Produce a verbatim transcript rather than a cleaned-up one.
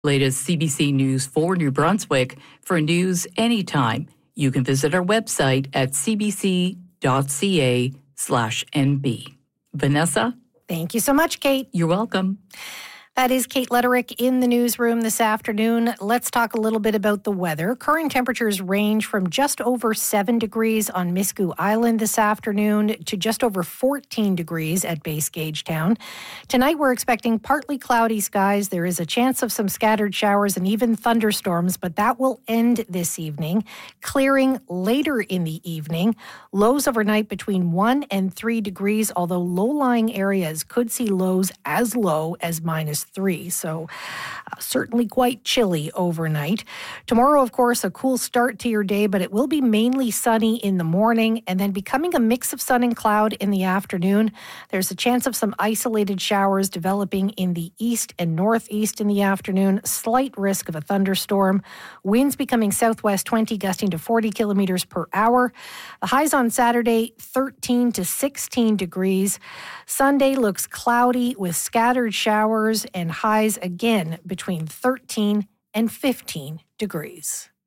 Latest C B C News for New Brunswick. For news anytime, you can visit our website at cbc.ca slash nb. Vanessa? Thank you so much, Kate. You're welcome. That is Kate Letterick in the newsroom this afternoon. Let's talk a little bit about the weather. Current temperatures range from just over seven degrees on Miscou Island this afternoon to just over fourteen degrees at Base Gagetown. Tonight we're expecting partly cloudy skies. There is a chance of some scattered showers and even thunderstorms, but that will end this evening, clearing later in the evening. Lows overnight between one and three degrees, although low-lying areas could see lows as low as minus three, so uh, certainly quite chilly overnight. Tomorrow, of course, a cool start to your day, but it will be mainly sunny in the morning and then becoming a mix of sun and cloud in the afternoon. There's a chance of some isolated showers developing in the east and northeast in the afternoon. Slight risk of a thunderstorm. Winds becoming southwest twenty, gusting to forty kilometers per hour. The highs on Saturday, thirteen to sixteen degrees. Sunday looks cloudy with scattered showers and highs again between thirteen and fifteen degrees.